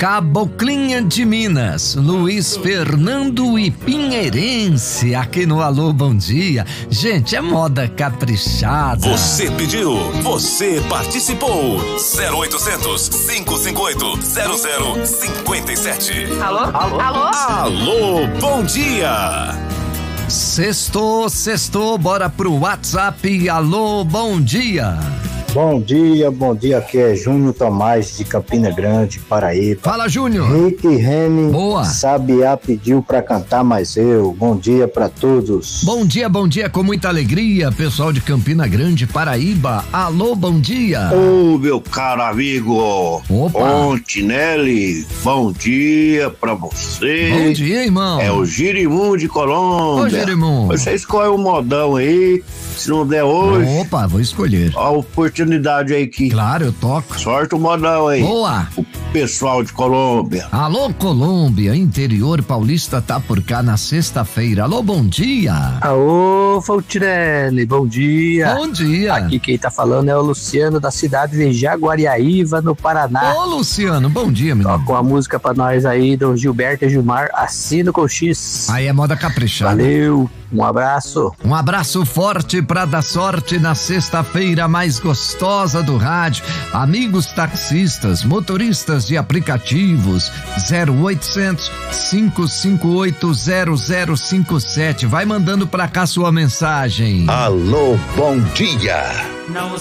Caboclinha de Minas, Luiz Fernando e Pinheirense, aqui no Alô Bom Dia. Gente, é moda caprichada. Você pediu, você participou. 0800 558 0057. Alô? Alô? Alô? Alô, bom dia. Sextou, bora pro WhatsApp. Alô, bom dia. Bom dia, aqui é Júnior Tomás de Campina Grande, Paraíba. Fala, Júnior. Rick Rene, boa. Sabiá pediu pra cantar mais eu. Bom dia pra todos. Bom dia, com muita alegria, pessoal de Campina Grande, Paraíba. Alô, bom dia. Ô, meu caro amigo. Opa. Fontinelli, bom dia pra você. Bom dia, irmão. É o Girimum de Colômbia. Ô, Girimum. Você escolhe um modão aí, se não der hoje. Opa, vou escolher. A oportunidade aí que... Claro, eu toco. Sorte o modão aí. Boa. O pessoal de Colômbia. Alô, Colômbia, interior paulista tá por cá na sexta-feira. Alô, bom dia. Alô, Fontinelli, bom dia. Bom dia. Aqui quem tá falando é o Luciano da cidade de Jaguariaíva, no Paraná. Ô, Luciano, bom dia, menino. Toca uma música pra nós aí do Gilberto e Gilmar, Assino com X. Aí é moda caprichada. Valeu, um abraço. Um abraço forte pra dar sorte na sexta-feira mais gostosa do rádio. Amigos taxistas, motoristas de aplicativos, 0800 558 0057. Vai mandando pra cá sua mensagem. Alô, bom dia. Não